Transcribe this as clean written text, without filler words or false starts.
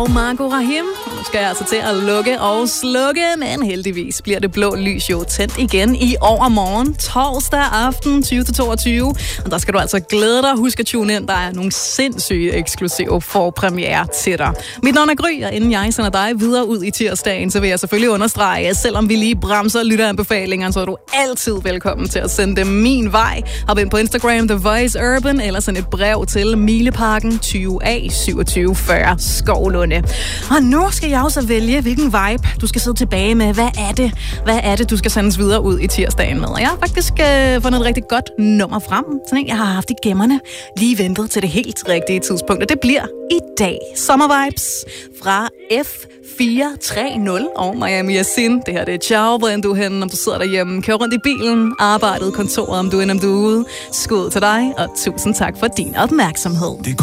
og Marco Rahim. Nu skal jeg altså til at lukke og slukke, men heldigvis bliver det blå lys jo tændt igen i overmorgen, torsdag aften 20-22. Og der skal du altså glæde dig. Husk at tune ind, der er nogle sindssyge eksklusive forpremiere til dig. Mit navn er Gry, og inden jeg sender dig videre ud i tirsdagen, så vil jeg selvfølgelig understrege, at selvom vi lige bremser lytteranbefalingerne, så er du altid velkommen til at sende dem min vej. Hop ind på Instagram, The Voice Urban, eller send et brev til Mileparken 20A 2740 Skovlunde. Og nu skal jeg også vælge, hvilken vibe du skal sidde tilbage med. Hvad er det, du skal sendes videre ud i tirsdagen med? Og jeg har faktisk fundet et rigtig godt nummer frem. Sådan en, jeg har haft i gemmerne. Lige ventet til det helt rigtige tidspunkt. Og det bliver i dag. Summer Vibes fra F430 og Miami Yasin. Det her det er ciao, hvor end du er henne, om du sidder derhjemme, kører rundt i bilen, arbejdet, kontoret, om du er inde, om du er ude. Skud til dig, og tusind tak for din opmærksomhed.